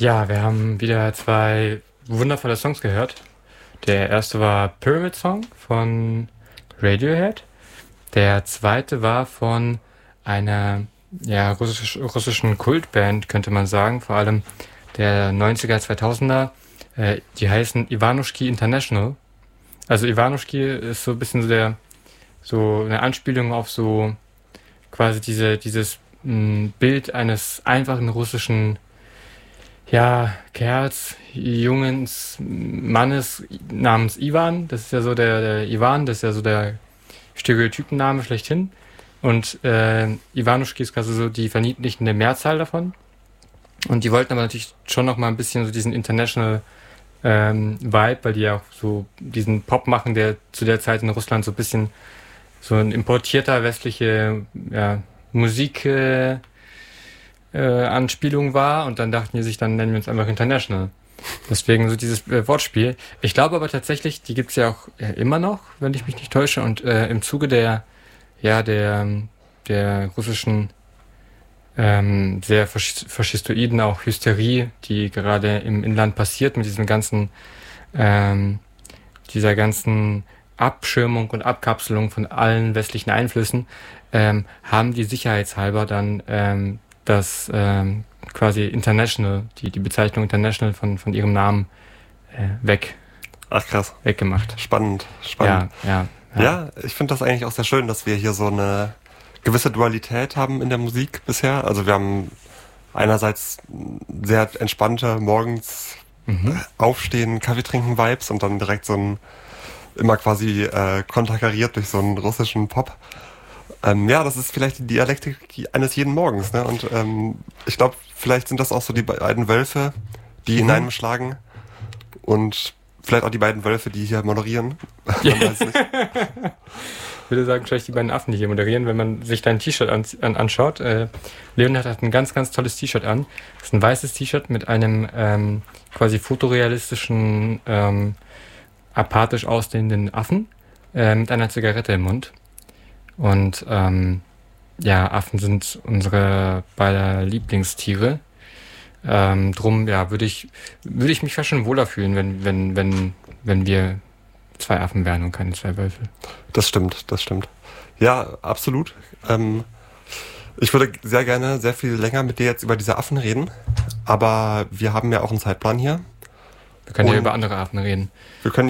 Ja, wir haben wieder zwei wundervolle Songs gehört. Der erste war Pyramid Song von Radiohead. Der zweite war von einer russischen Kultband, könnte man sagen, vor allem der 90er, 2000er. Die heißen Ivanushki International. Also Ivanushki ist so ein bisschen so eine Anspielung auf so quasi dieses Bild eines einfachen russischen Kerls, Jungens, Mannes namens Ivan. Das ist ja so der Ivan, das ist ja so der Stereotypenname schlechthin. Und Ivanushki ist quasi so die verniedlichende Mehrzahl davon. Und die wollten aber natürlich schon noch mal ein bisschen so diesen International Vibe, weil die ja auch so diesen Pop machen, der zu der Zeit in Russland so ein bisschen so ein importierter westliche Musik Anspielung war. Und dann dachten die sich, dann nennen wir uns einfach International. Deswegen so dieses Wortspiel. Ich glaube aber tatsächlich, die gibt's ja auch immer noch, wenn ich mich nicht täusche. Und im Zuge der russischen sehr faschistoiden auch Hysterie, die gerade im Inland passiert mit diesem ganzen dieser ganzen Abschirmung und Abkapselung von allen westlichen Einflüssen, haben die sicherheitshalber dann das quasi International, die Bezeichnung International von ihrem Namen Ach krass. weggemacht. Spannend. Ja, ich finde das eigentlich auch sehr schön, dass wir hier so eine gewisse Dualität haben in der Musik bisher. Also wir haben einerseits sehr entspannte morgens aufstehen, Kaffee trinken Vibes und dann direkt so ein immer quasi konterkariert durch so einen russischen Pop. Das ist vielleicht die Dialektik eines jeden Morgens, ne? Und ich glaube, vielleicht sind das auch so die beiden Wölfe, die in einem schlagen und vielleicht auch die beiden Wölfe, die hier moderieren. Man weiß nicht. Ich würde sagen, vielleicht die beiden Affen, die hier moderieren, wenn man sich dein T-Shirt anschaut. Leonhard hat ein ganz, ganz tolles T-Shirt an. Das ist ein weißes T-Shirt mit einem quasi fotorealistischen, apathisch ausstehenden Affen mit einer Zigarette im Mund. Und Affen sind unsere beiden Lieblingstiere. Drum würde ich mich fast schon wohler fühlen, wenn wir zwei Affen wären und keine zwei Wölfe. Das stimmt. Ja, absolut. Ich würde sehr gerne sehr viel länger mit dir jetzt über diese Affen reden, aber wir haben ja auch einen Zeitplan hier. Wir können ja über andere Affen reden. Wir können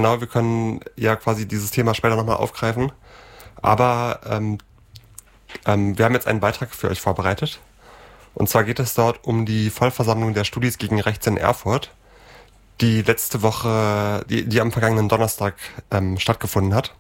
ja quasi dieses Thema später nochmal aufgreifen, aber wir haben jetzt einen Beitrag für euch vorbereitet. Und zwar geht es dort um die Vollversammlung der Studis gegen Rechts in Erfurt, die letzte Woche, die am vergangenen Donnerstag stattgefunden hat.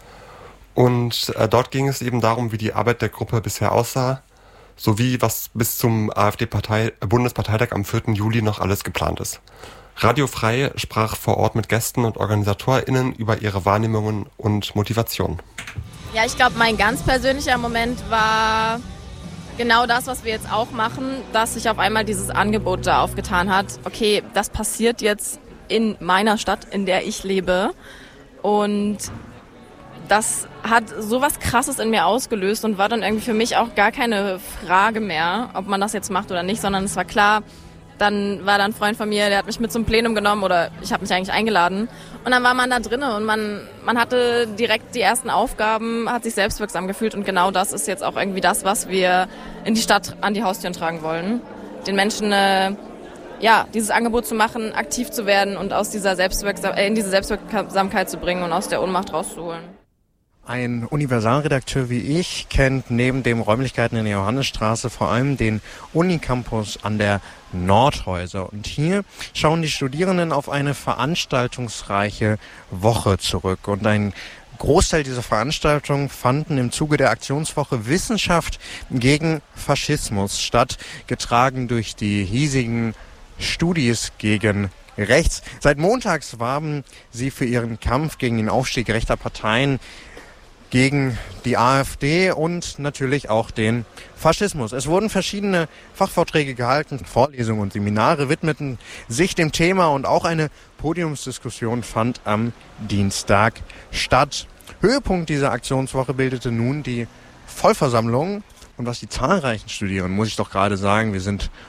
Und dort ging es eben darum, wie die Arbeit der Gruppe bisher aussah, sowie was bis zum AfD-Bundesparteitag am 4. Juli noch alles geplant ist. Radio Frei sprach vor Ort mit Gästen und OrganisatorInnen über ihre Wahrnehmungen und Motivationen. Ja, ich glaube, mein ganz persönlicher Moment war genau das, was wir jetzt auch machen, dass sich auf einmal dieses Angebot da aufgetan hat. Okay, das passiert jetzt in meiner Stadt, in der ich lebe. Und das hat so was Krasses in mir ausgelöst und war dann irgendwie für mich auch gar keine Frage mehr, ob man das jetzt macht oder nicht, sondern es war klar. Dann war da ein Freund von mir, der hat mich mit zum Plenum genommen oder ich habe mich eigentlich eingeladen. Und dann war man da drinnen und man hatte direkt die ersten Aufgaben, hat sich selbstwirksam gefühlt und genau das ist jetzt auch irgendwie das, was wir in die Stadt an die Haustüren tragen wollen. Den Menschen dieses Angebot zu machen, aktiv zu werden und aus dieser in diese Selbstwirksamkeit zu bringen und aus der Ohnmacht rauszuholen. Ein Universalredakteur wie ich kennt neben den Räumlichkeiten in der Johannesstraße vor allem den Unicampus an der Nordhäuser. Und hier schauen die Studierenden auf eine veranstaltungsreiche Woche zurück. Und ein Großteil dieser Veranstaltungen fanden im Zuge der Aktionswoche Wissenschaft gegen Faschismus statt, getragen durch die hiesigen Studis gegen rechts. Seit montags warben sie für ihren Kampf gegen den Aufstieg rechter Parteien, gegen die AfD und natürlich auch den Faschismus. Es wurden verschiedene Fachvorträge gehalten, Vorlesungen und Seminare widmeten sich dem Thema und auch eine Podiumsdiskussion fand am Dienstag statt. Höhepunkt dieser Aktionswoche bildete nun die Vollversammlung. Und was die zahlreichen Studierenden, muss ich doch gerade sagen, wir sind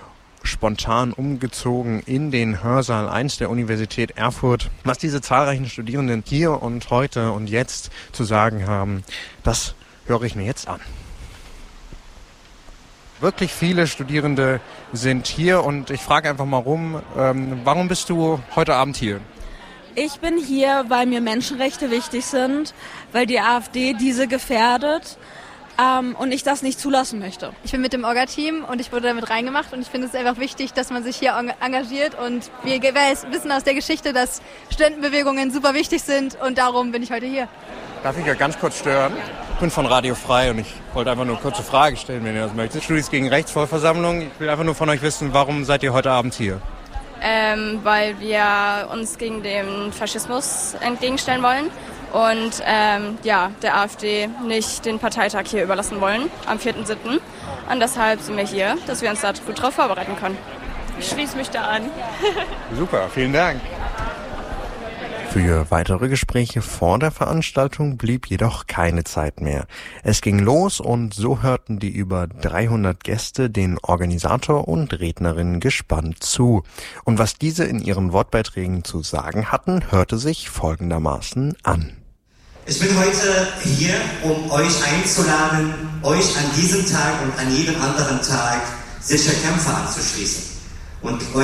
spontan umgezogen in den Hörsaal 1 der Universität Erfurt. Was diese zahlreichen Studierenden hier und heute und jetzt zu sagen haben, das höre ich mir jetzt an. Wirklich viele Studierende sind hier und ich frage einfach mal rum, warum bist du heute Abend hier? Ich bin hier, weil mir Menschenrechte wichtig sind, weil die AfD diese gefährdet und ich das nicht zulassen möchte. Ich bin mit dem Orga-Team und ich wurde damit reingemacht und ich finde es einfach wichtig, dass man sich hier engagiert und wir wissen aus der Geschichte, dass Studentenbewegungen super wichtig sind und darum bin ich heute hier. Darf ich ja ganz kurz stören? Ich bin von Radio Frei und ich wollte einfach nur eine kurze Frage stellen, wenn ihr das möchtet. Studis gegen Rechts, Vollversammlung. Ich will einfach nur von euch wissen, warum seid ihr heute Abend hier? Weil wir uns gegen den Faschismus entgegenstellen wollen und der AfD nicht den Parteitag hier überlassen wollen am 4.7. Und deshalb sind wir hier, dass wir uns da gut drauf vorbereiten können. Ich schließe mich da an. Super, vielen Dank. Für weitere Gespräche vor der Veranstaltung blieb jedoch keine Zeit mehr. Es ging los und so hörten die über 300 Gäste den Organisator und Rednerin gespannt zu. Und was diese in ihren Wortbeiträgen zu sagen hatten, hörte sich folgendermaßen an. Ich bin heute hier, um euch einzuladen, euch an diesem Tag und an jedem anderen Tag sicher Kämpfer anzuschließen. Und